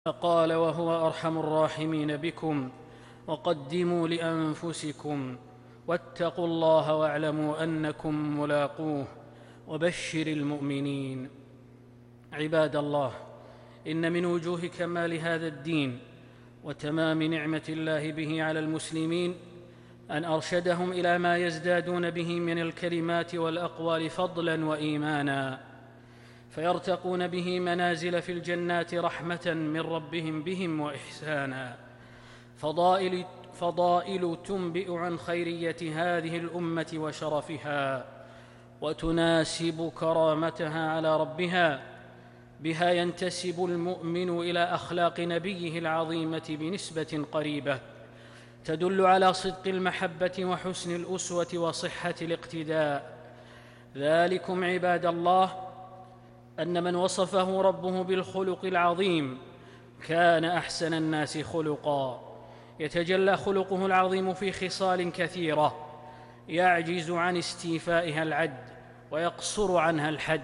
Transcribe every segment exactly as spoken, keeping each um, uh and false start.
قال وهو أرحم الراحمين بكم: وقدموا لأنفسكم واتقوا الله واعلموا أنكم ملاقوه وبشر المؤمنين. عباد الله، إن من وجوه كمال هذا الدين وتمام نعمة الله به على المسلمين أن أرشدهم إلى ما يزدادون به من الكلمات والأقوال فضلاً وإيماناً، فيرتقون به منازل في الجنات رحمة من ربهم بهم وإحسانا. فضائل, فضائل تنبئ عن خيرية هذه الأمة وشرفها وتناسب كرامتها على ربها. بها ينتسب المؤمن إلى أخلاق نبيه العظيمة بنسبة قريبة تدل على صدق المحبة وحسن الأسوة وصحة الاقتداء. ذلكم عباد الله أن من وصفه ربه بالخلق العظيم كان أحسن الناس خلقا. يتجلى خلقه العظيم في خصال كثيرة يعجز عن استيفائها العد ويقصر عنها الحد،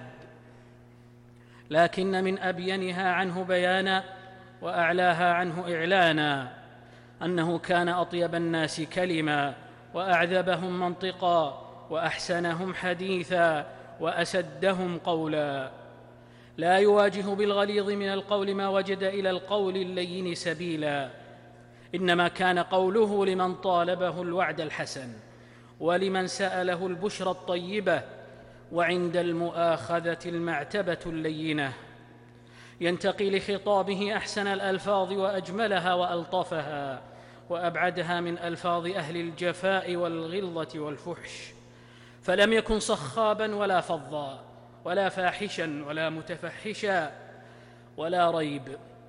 لكن من أبينها عنه بيانا وأعلاها عنه إعلانا أنه كان أطيب الناس كلما وأعذبهم منطقا وأحسنهم حديثا وأسدهم قولا. لا يواجه بالغليظ من القول ما وجد إلى القول اللين سبيلا، إنما كان قوله لمن طالبه الوعد الحسن ولمن سأله البشرى الطيبة، وعند المؤاخذة المعتبة اللينة. ينتقي لخطابه أحسن الألفاظ وأجملها وألطفها وأبعدها من ألفاظ أهل الجفاء والغلظة والفحش، فلم يكن صخابا ولا فظا ولا فاحشا ولا متفحشا ولا ريب.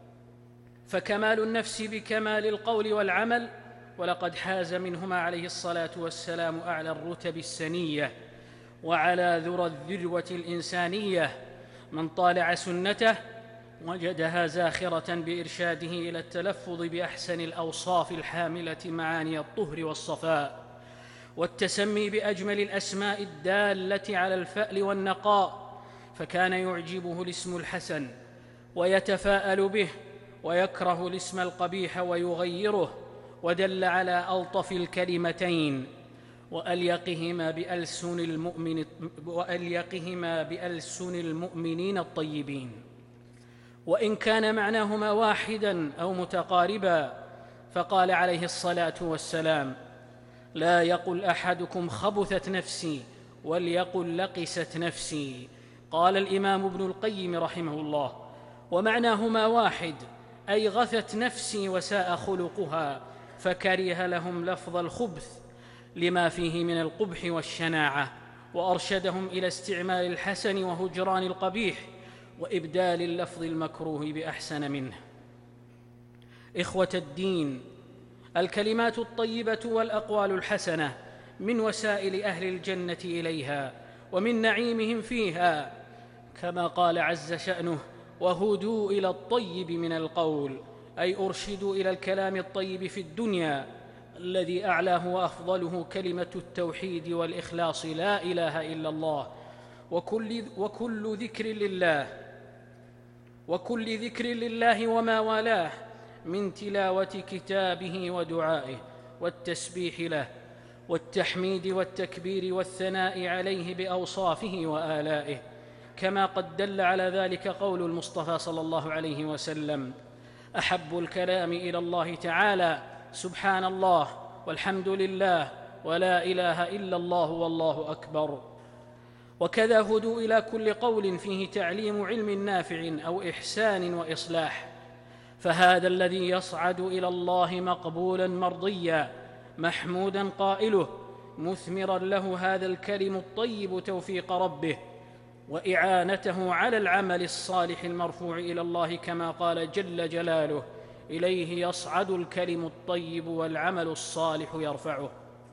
فكمال النفس بكمال القول والعمل، ولقد حاز منهما عليه الصلاة والسلام أعلى الرتب السنية وعلى ذرى الذروة الإنسانية. من طالع سنته وجدها زاخرة بإرشاده إلى التلفظ بأحسن الأوصاف الحاملة معاني الطهر والصفاء، والتسمي بأجمل الأسماء الدالة على الفأل والنقاء، فكان يعجبه الاسم الحسن ويتفاءل به، ويكره الاسم القبيح ويغيره، ودل على ألطف الكلمتين وأليقهما بألسن المؤمن وأليقهما بألسن المؤمنين الطيبين، وإن كان معناهما واحداً أو متقارباً. فقال عليه الصلاة والسلام: لا يقل أحدكم خبثت نفسي وليقل لقست نفسي. قال الإمام ابن القيم رحمه الله: ومعناهما واحد، أي غثت نفسي وساء خلقها، فكره لهم لفظ الخبث لما فيه من القبح والشناعة، وأرشدهم إلى استعمال الحسن وهجران القبيح وإبدال اللفظ المكروه بأحسن منه. إخوة الدين، الكلمات الطيبة والأقوال الحسنة من وسائل أهل الجنة إليها ومن نعيمهم فيها، كما قال عز شأنه: وهدوا إلى الطيب من القول، أي أرشدوا إلى الكلام الطيب في الدنيا الذي أعلاه وأفضله كلمة التوحيد والإخلاص، لا إله إلا الله، وكل, وكل ذكر لله وكل ذكر لله وما والاه من تلاوة كتابه ودعائه والتسبيح له والتحميد والتكبير والثناء عليه بأوصافه وآلائه، كما قد دل على ذلك قول المصطفى صلى الله عليه وسلم: أحب الكلام إلى الله تعالى سبحان الله والحمد لله ولا إله إلا الله والله أكبر. وكذا هدوا إلى كل قول فيه تعليم علم نافع أو إحسان وإصلاح، فهذا الذي يصعد إلى الله مقبولا مرضيا محمودا قائله، مثمرا له هذا الكلم الطيب توفيق ربه وإعانته على العمل الصالح المرفوع إلى الله، كما قال جل جلاله: إليه يصعد الكلم الطيب والعمل الصالح يرفعه،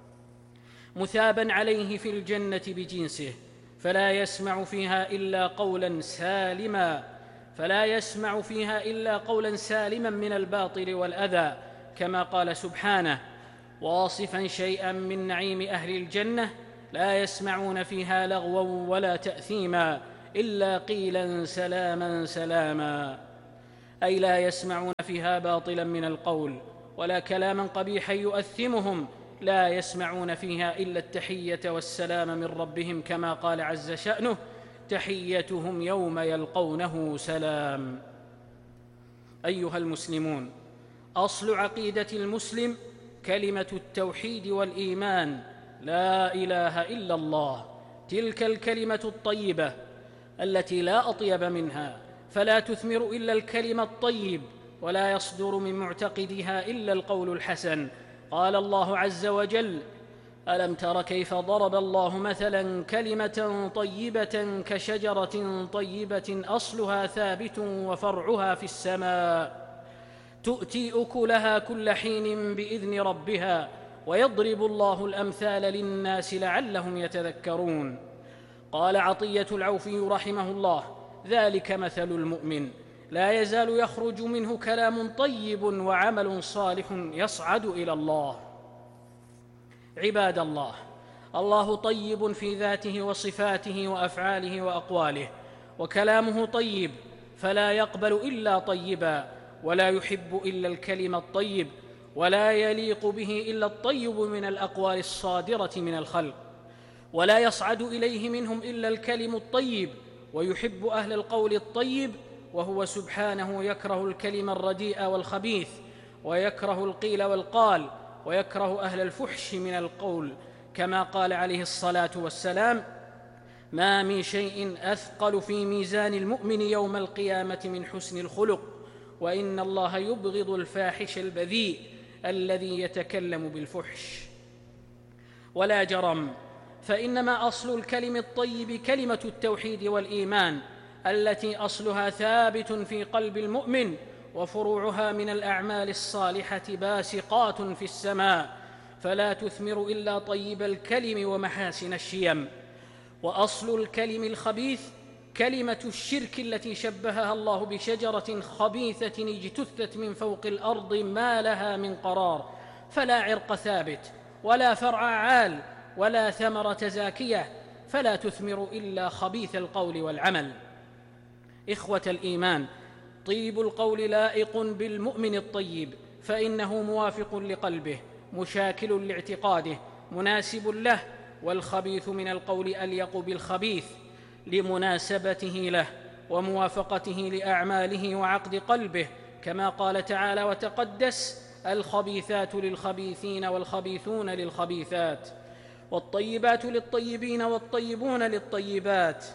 مثابا عليه في الجنة بجنسه، فلا يسمع فيها إلا قولا سالما فلا يسمع فيها إلا قولا سالما من الباطل والأذى، كما قال سبحانه واصفا شيئا من نعيم أهل الجنة: لا يسمعون فيها لغوا ولا تأثيما إلا قيلا سلاما سلاما. أي لا يسمعون فيها باطلا من القول ولا كلاما قبيحا يؤثمهم، لا يسمعون فيها إلا التحية والسلام من ربهم، كما قال عز شأنه: تحيتهم يوم يلقونه سلام. أيها المسلمون، أصل عقيدة المسلم كلمة التوحيد والإيمان: لا إله إلا الله. تلك الكلمة الطيبة التي لا أطيب منها، فلا تثمر إلا الكلمة الطيب، ولا يصدر من معتقدها إلا القول الحسن. قال الله عز وجل: ألم تر كيف ضرب الله مثلا كلمة طيبة كشجرة طيبة أصلها ثابت وفرعها في السماء تؤتي أكلها كل حين بإذن ربها ويضرب الله الأمثال للناس لعلهم يتذكرون. قال عطية العوفي رحمه الله: ذلك مثل المؤمن، لا يزال يخرج منه كلام طيب وعمل صالح يصعد إلى الله. عباد الله، الله طيب في ذاته وصفاته وأفعاله وأقواله، وكلامه طيب فلا يقبل إلا طيبا، ولا يحب إلا الكلم الطيب، ولا يليق به إلا الطيب من الأقوال الصادرة من الخلق، ولا يصعد إليه منهم إلا الكلم الطيب، ويحب أهل القول الطيب، وهو سبحانه يكره الكلم الرديء والخبيث، ويكره القيل والقال، ويكره أهل الفحش من القول، كما قال عليه الصلاة والسلام: ما من شيء أثقل في ميزان المؤمن يوم القيامة من حسن الخلق، وإن الله يبغض الفاحش البذيء الذي يتكلم بالفحش. ولا جرم، فإنما أصل الكلم الطيب كلمة التوحيد والإيمان، التي أصلها ثابت في قلب المؤمن، وفروعها من الأعمال الصالحة باسقات في السماء، فلا تثمر إلا طيب الكلم ومحاسن الشيم. وأصل الكلم الخبيث كلمة الشرك التي شبهها الله بشجرة خبيثة اجتثت من فوق الأرض ما لها من قرار، فلا عرق ثابت ولا فرع عال ولا ثمرة زاكية، فلا تثمر إلا خبيث القول والعمل. إخوة الإيمان، طيب القول لائق بالمؤمن الطيب، فإنه موافق لقلبه، مشاكل لاعتقاده، مناسب له، والخبيث من القول أليق بالخبيث لمناسبته له وموافقته لأعماله وعقد قلبه، كما قال تعالى وتقدس: الخبيثات للخبيثين والخبيثون للخبيثات، والطيبات للطيبين والطيبون للطيبات،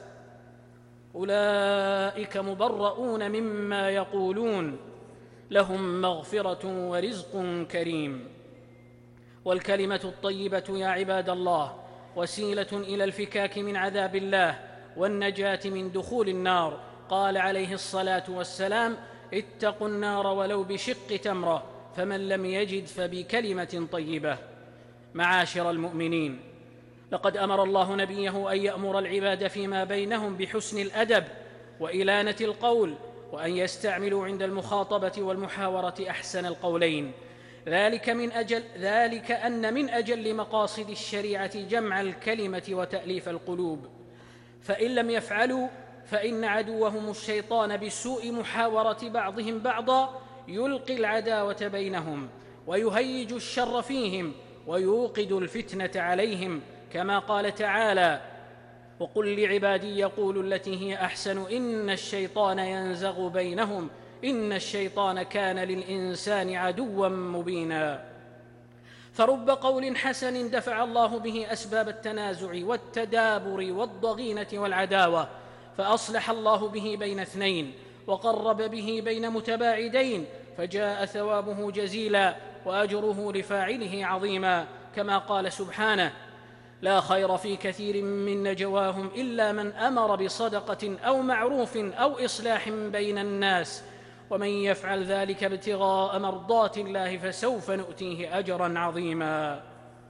أولئك مبرؤون مما يقولون، لهم مغفرة ورزق كريم. والكلمة الطيبة يا عباد الله وسيلة إلى الفكاك من عذاب الله والنجاة من دخول النار. قال عليه الصلاة والسلام: اتقوا النار ولو بشق تمرة، فمن لم يجد فبكلمة طيبة. معاشر المؤمنين، لقد أمر الله نبيه أن يأمر العباد فيما بينهم بحسن الأدب وإلانة القول، وأن يستعملوا عند المخاطبة والمحاورة أحسن القولين، ذلك من أجل ذلك أن من أجل مقاصد الشريعة جمع الكلمة وتأليف القلوب، فإن لم يفعلوا فإن عدوهم الشيطان بسوء محاورة بعضهم بعضا يلقي العداوة بينهم ويهيج الشر فيهم ويوقد الفتنة عليهم، كما قال تعالى: وقل لعبادي يقولوا التي هي أحسن إن الشيطان ينزغ بينهم إن الشيطان كان للإنسان عدوا مبينا. فرب قول حسن دفع الله به أسباب التنازع والتدابر والضغينة والعداوة، فأصلح الله به بين اثنين وقرب به بين متباعدين، فجاء ثوابه جزيلا وأجره لفاعله عظيما، كما قال سبحانه: لا خير في كثير من نجواهم إلا من أمر بصدقة أو معروف أو إصلاح بين الناس، ومن يفعل ذلك ابتغاء مرضات الله فسوف نؤتيه أجرا عظيما.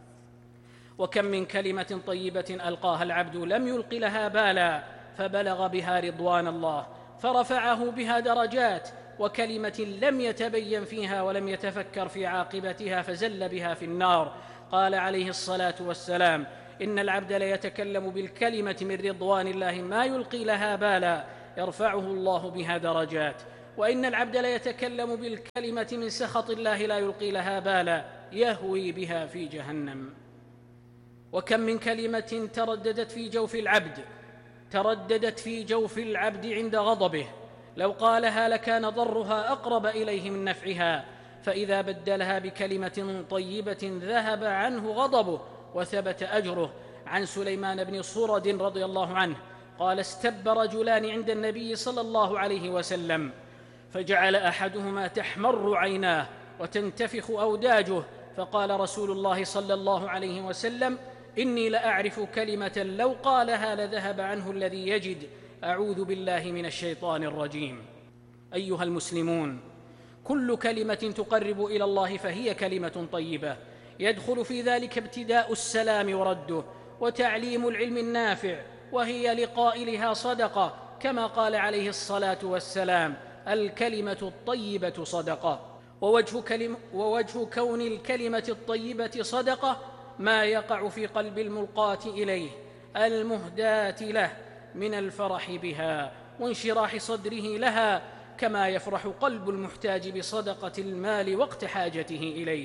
وكم من كلمة طيبة ألقاها العبد لم يلق لها بالا، فبلغ بها رضوان الله فرفعه بها درجات، وكلمة لم يتبين فيها ولم يتفكر في عاقبتها فزل بها في النار. قال عليه الصلاة والسلام: إن العبد ليتكلم بالكلمة من رضوان الله ما يلقي لها بالا، يرفعه الله بها درجات. وإن العبد ليتكلم بالكلمة من سخط الله لا يلقي لها بالا يهوي بها في جهنم. وكم من كلمة ترددت في جوف العبد ترددت في جوف العبد عند غضبه، لو قالها لكان ضرها أقرب إليه من نفعها، فإذا بدلها بكلمة طيبة ذهب عنه غضبه وثبت أجره. عن سليمان بن صرد رضي الله عنه قال: استب رجلان عند النبي صلى الله عليه وسلم، فجعل أحدهما تحمر عيناه وتنتفخ أوداجه، فقال رسول الله صلى الله عليه وسلم: إني لأعرف كلمة لو قالها لذهب عنه الذي يجد. أعوذ بالله من الشيطان الرجيم. أيها المسلمون، كل كلمة تقرب إلى الله فهي كلمة طيبة، يدخل في ذلك ابتداء السلام ورده، وتعليم العلم النافع، وهي لقائلها صدقة، كما قال عليه الصلاة والسلام: الكلمة الطيبة صدقة. ووجه, كلم ووجه كون الكلمة الطيبة صدقة ما يقع في قلب الملقاة إليه المهداة له من الفرح بها وانشراح صدره لها، كما يفرح قلب المحتاج بصدقة المال وقت حاجته إليه.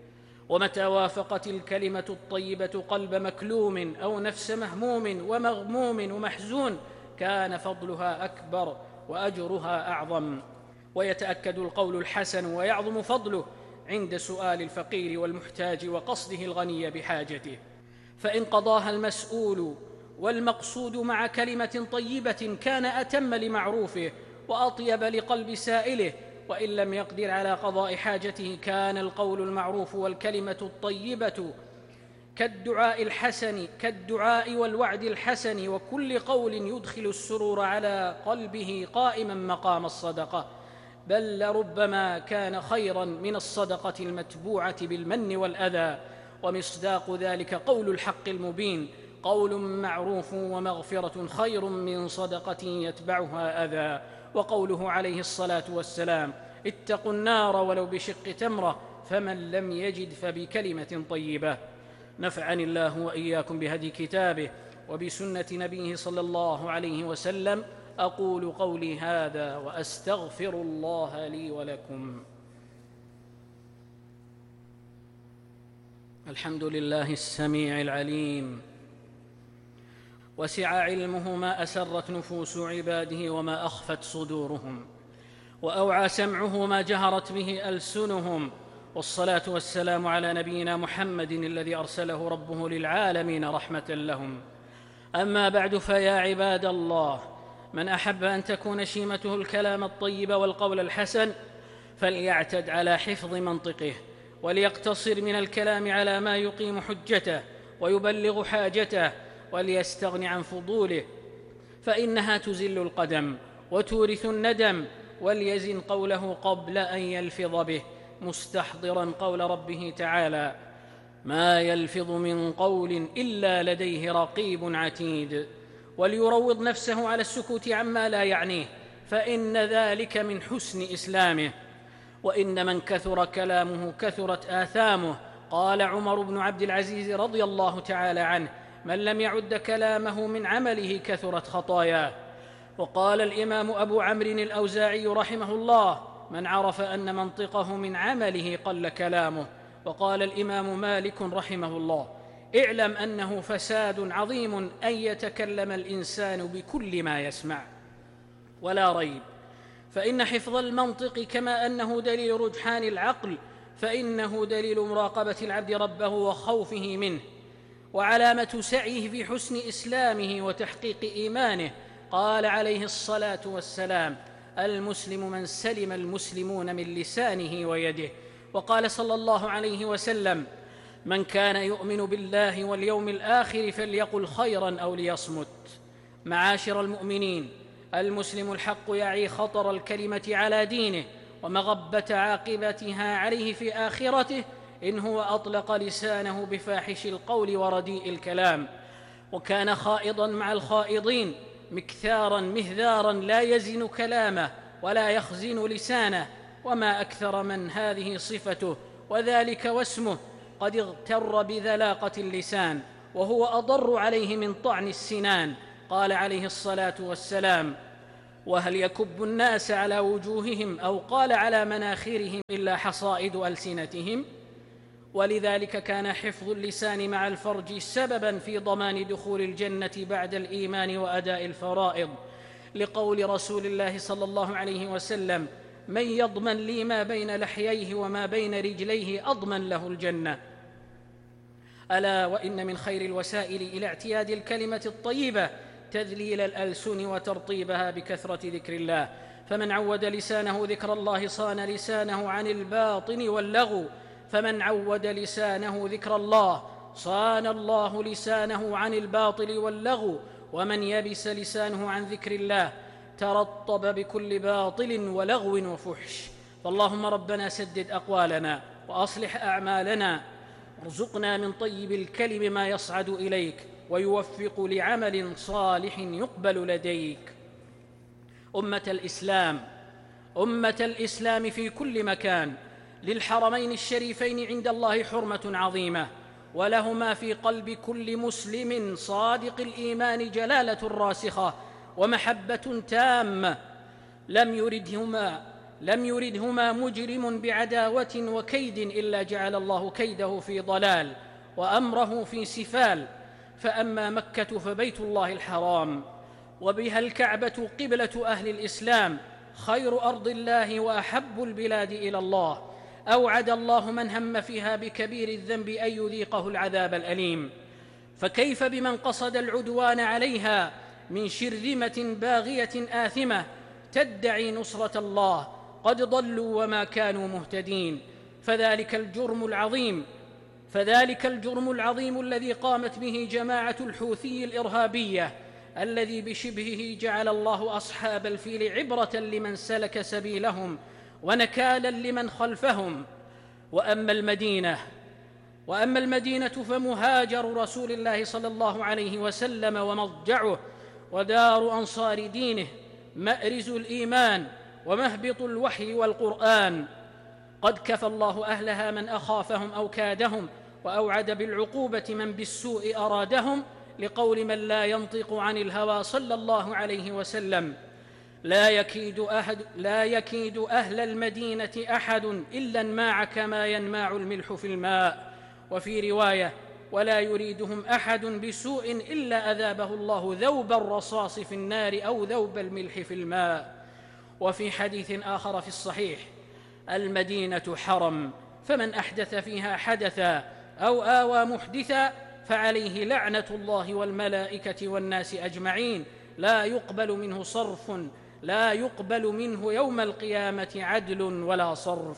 ومتى وافقت الكلمة الطيبة قلب مكلوم أو نفس مهموم ومغموم ومحزون كان فضلها أكبر وأجرها أعظم. ويتأكد القول الحسن ويعظم فضله عند سؤال الفقير والمحتاج وقصده الغني بحاجته، فإن قضاها المسؤول والمقصود مع كلمة طيبة كان أتم لمعروفه وأطيب لقلب سائله، وإن لم يقدر على قضاء حاجته كان القول المعروف والكلمة الطيبة كالدعاء الحسن كالدعاء والوعد الحسن، وكل قول يدخل السرور على قلبه قائما مقام الصدقة، بل لربما كان خيرا من الصدقة المتبوعة بالمن والأذى. ومصداق ذلك قول الحق المبين: قول معروف ومغفرة خير من صدقة يتبعها أذى. وقوله عليه الصلاة والسلام: اتقوا النار ولو بشق تمرة، فمن لم يجد فبكلمة طيبة. نفعني الله وإياكم بهدي كتابه وبسنة نبيه صلى الله عليه وسلم. أقول قولي هذا وأستغفر الله لي ولكم. الحمد لله السميع العليم، وسع علمه ما أسرت نفوس عباده وما أخفت صدورهم، وأوعى سمعه ما جهرت به ألسنهم. والصلاة والسلام على نبينا محمد الذي أرسله ربه للعالمين رحمة لهم. أما بعد، فيا عباد الله، من أحب أن تكون شيمته الكلام الطيب والقول الحسن فليعتد على حفظ منطقه، وليقتصر من الكلام على ما يقيم حجته ويبلغ حاجته، وليستغن عن فضوله، فإنها تزل القدم وتورث الندم. وليزن قوله قبل أن يلفظ به، مستحضرا قول ربه تعالى: ما يلفظ من قول إلا لديه رقيب عتيد. وليروض نفسه على السكوت عما لا يعنيه، فإن ذلك من حسن إسلامه. وإن من كثر كلامه كثرت آثامه. قال عمر بن عبد العزيز رضي الله تعالى عنه: من لم يعد كلامه من عمله كثرت خطاياه. وقال الإمام أبو عمرو الأوزاعي رحمه الله: من عرف أن منطقه من عمله قل كلامه. وقال الإمام مالك رحمه الله: اعلم أنه فساد عظيم أن يتكلم الإنسان بكل ما يسمع. ولا ريب، فإن حفظ المنطق كما أنه دليل رجحان العقل، فإنه دليل مراقبة العبد ربه وخوفه منه، وعلامة سعيه في حسن إسلامه وتحقيق إيمانه. قال عليه الصلاة والسلام: المسلم من سلم المسلمون من لسانه ويده. وقال صلى الله عليه وسلم: من كان يؤمن بالله واليوم الآخر فليقل خيرا أو ليصمت. معاشر المؤمنين، المسلم الحق يعي خطر الكلمة على دينه ومغبة عاقبتها عليه في آخرته إن هو أطلق لسانه بفاحش القول ورديء الكلام، وكان خائضا مع الخائضين، مكثارا مهذارا لا يزن كلامه ولا يخزن لسانه. وما أكثر من هذه صفته وذلك واسمه قد اغتر بذلاقة اللسان، وهو أضر عليه من طعن السنان. قال عليه الصلاة والسلام: وهل يكب الناس على وجوههم أو قال على مناخرهم إلا حصائد ألسنتهم؟ ولذلك كان حفظ اللسان مع الفرج سببا في ضمان دخول الجنة بعد الإيمان وأداء الفرائض، لقول رسول الله صلى الله عليه وسلم: من يضمن لي ما بين لحييه وما بين رجليه أضمن له الجنة. ألا وإن من خير الوسائل إلى اعتياد الكلمة الطيبة تذليل الألسن وترطيبها بكثرة ذكر الله، فمن عود لسانه ذكر الله صان لسانه عن الباطن واللغو فمن عود لسانه ذكر الله صان الله لسانه عن الباطل واللغو، ومن يبس لسانه عن ذكر الله ترطب بكل باطل ولغو وفحش. فاللهم ربنا سدد أقوالنا وأصلح أعمالنا، وارزقنا من طيب الكلم ما يصعد إليك ويوفق لعمل صالح يقبل لديك. أمة الإسلام، أمة الإسلام في كل مكان، للحرمين الشريفين عند الله حرمة عظيمة، ولهما في قلب كل مسلم صادق الإيمان جلالة راسخة ومحبة تامة، لم يردهما لم يردهما مجرم بعداوة وكيد إلا جعل الله كيده في ضلال وأمره في سفال. فأما مكة فبيت الله الحرام، وبها الكعبة قبلة أهل الإسلام، خير أرض الله وأحب البلاد إلى الله، أوعد الله من هم فيها بكبير الذنب أن يذيقه العذاب الأليم. فكيف بمن قصد العدوان عليها من شرذمة باغية آثمة تدعي نصرة الله؟ قد ضلوا وما كانوا مهتدين. فذلك الجرم العظيم فذلك الجرم العظيم الذي قامت به جماعة الحوثي الإرهابية، الذي بشبهه جعل الله أصحاب الفيل عبرة لمن سلك سبيلهم ونكالا لمن خلفهم. وأما المدينة وأما المدينة فمهاجر رسول الله صلى الله عليه وسلم ومضجعه ودار أنصار دينه، مأرز الإيمان ومهبط الوحي والقرآن. قد كفى الله أهلها من أخافهم أو كادهم، وأوعد بالعقوبة من بالسوء أرادهم، لقول من لا ينطق عن الهوى صلى الله عليه وسلم: لا يكيد أحد, لا يكيد أهل المدينة أحد إلا انماع كما ينماع الملح في الماء. وفي رواية: ولا يريدهم أحد بسوء إلا أذابه الله ذوب الرصاص في النار أو ذوب الملح في الماء. وفي حديث آخر في الصحيح: المدينة حرم، فمن أحدث فيها حدثا أو آوى محدثا فعليه لعنة الله والملائكة والناس أجمعين، لا يقبل منه صرف لا يقبل منه يوم القيامة عدل ولا صرف.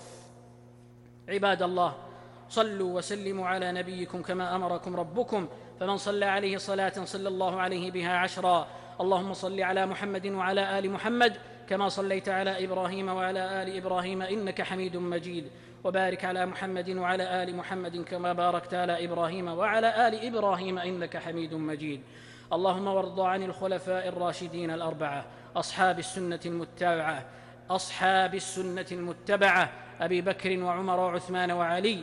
عباد الله، صلوا وسلموا على نبيكم كما أمركم ربكم، فمن صلى عليه صلاة صلى الله عليه بها عشرا. اللهم صل على محمد وعلى آل محمد كما صليت على إبراهيم وعلى آل إبراهيم إنك حميد مجيد، وبارك على محمد وعلى آل محمد كما باركت على إبراهيم وعلى آل إبراهيم إنك حميد مجيد. اللهم وارض عن الخلفاء الراشدين الأربعة أصحاب السنة المتبعة أصحاب السنة المتبعة أبي بكر وعمر وعثمان وعلي،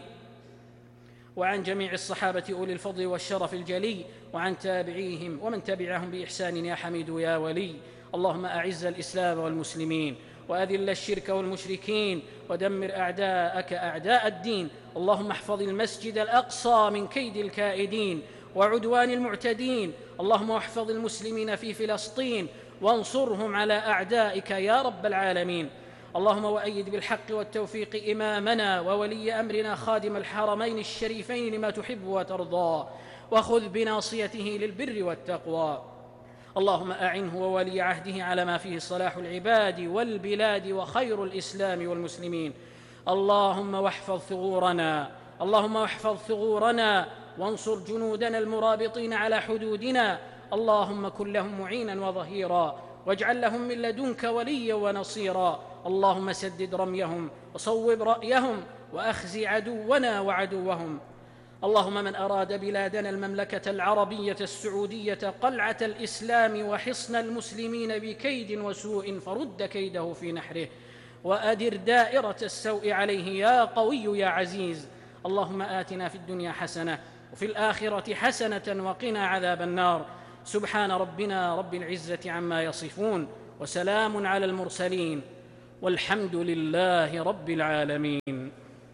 وعن جميع الصحابة أولي الفضل والشرف الجلي، وعن تابعيهم ومن تبعهم بإحسان يا حميد يا ولي. اللهم أعز الإسلام والمسلمين، وأذل الشرك والمشركين، ودمر أعداءك أعداء الدين. اللهم احفظ المسجد الأقصى من كيد الكائدين وعدوان المعتدين. اللهم احفظ المسلمين في فلسطين وانصرهم على أعدائك يا رب العالمين. اللهم وأيد بالحق والتوفيق إمامنا وولي أمرنا خادم الحرمين الشريفين لما تحب وترضى، وخذ بناصيته للبر والتقوى. اللهم أعنه وولي عهده على ما فيه صلاح العباد والبلاد وخير الإسلام والمسلمين. اللهم واحفظ ثغورنا اللهم واحفظ ثغورنا وانصر جنودنا المرابطين على حدودنا. اللهم كن لهم معينا وظهيرا، واجعل لهم من لدنك وليا ونصيرا. اللهم سدد رميهم وصوب رأيهم وأخز عدونا وعدوهم. اللهم من أراد بلادنا المملكة العربية السعودية قلعة الإسلام وحصن المسلمين بكيد وسوء فرد كيده في نحره، وأدر دائرة السوء عليه يا قوي يا عزيز. اللهم آتنا في الدنيا حسنة وفي الآخرة حسنة وقنا عذاب النار. سبحان ربنا رب العزة عما يصفون، وسلام على المرسلين والحمد لله رب العالمين.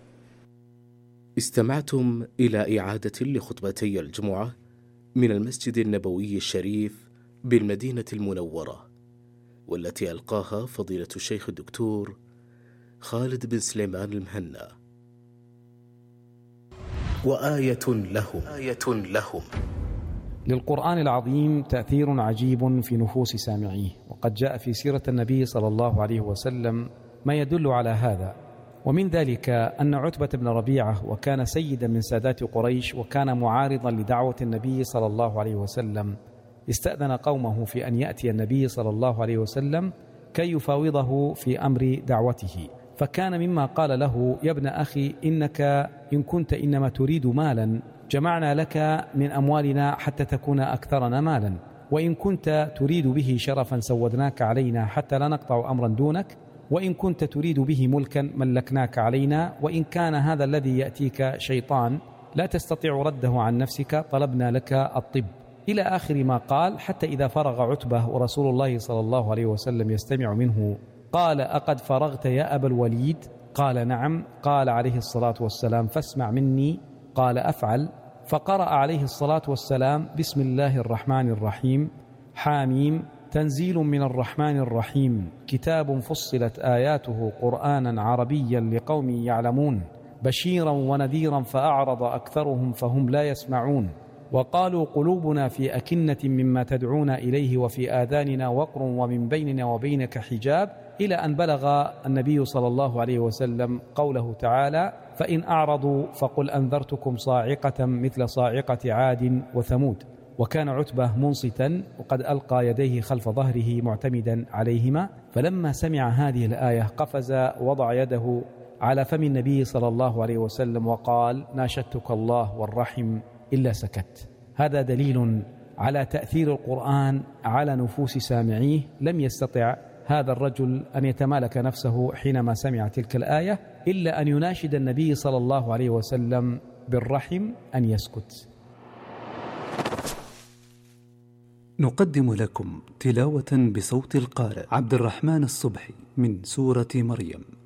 استمعتم إلى إعادة لخطبتي الجمعة من المسجد النبوي الشريف بالمدينة المنورة، والتي ألقاها فضيلة الشيخ الدكتور خالد بن سليمان المهنا. وآية لهم آية لهم للقرآن العظيم تأثير عجيب في نفوس سامعيه، وقد جاء في سيرة النبي صلى الله عليه وسلم ما يدل على هذا. ومن ذلك أن عتبة بن ربيعة، وكان سيدا من سادات قريش وكان معارضا لدعوة النبي صلى الله عليه وسلم، استأذن قومه في أن يأتي النبي صلى الله عليه وسلم كي يفاوضه في أمر دعوته. فكان مما قال له: يا ابن أخي، إنك إن كنت إنما تريد مالا جمعنا لك من أموالنا حتى تكون أكثرنا مالا، وإن كنت تريد به شرفا سودناك علينا حتى لا نقطع أمرا دونك، وإن كنت تريد به ملكا ملكناك علينا، وإن كان هذا الذي يأتيك شيطان لا تستطيع رده عن نفسك طلبنا لك الطب، إلى آخر ما قال. حتى إذا فرغ عتبة ورسول الله صلى الله عليه وسلم يستمع منه قال: أقد فرغت يا أبا الوليد؟ قال: نعم. قال عليه الصلاة والسلام: فاسمع مني. قال: أفعل. فقرأ عليه الصلاة والسلام: بسم الله الرحمن الرحيم، حاميم، تنزيل من الرحمن الرحيم، كتاب فصلت آياته قرآنا عربيا لقوم يعلمون، بشيرا ونذيرا فأعرض أكثرهم فهم لا يسمعون، وقالوا قلوبنا في أكنة مما تدعونا إليه وفي آذاننا وقر ومن بيننا وبينك حجاب، إلى أن بلغ النبي صلى الله عليه وسلم قوله تعالى: فإن أعرضوا فقل أنذرتكم صاعقة مثل صاعقة عاد وثمود. وكان عتبة منصتا وقد ألقى يديه خلف ظهره معتمدا عليهما، فلما سمع هذه الآية قفز وضع يده على فم النبي صلى الله عليه وسلم وقال: ناشدتك الله والرحم إلا سكت. هذا دليل على تأثير القرآن على نفوس سامعيه. لم يستطع هذا الرجل أن يتمالك نفسه حينما سمع تلك الآية إلا أن يناشد النبي صلى الله عليه وسلم بالرحم أن يسكت. نقدم لكم تلاوة بصوت القارئ عبد الرحمن الصبحي من سورة مريم.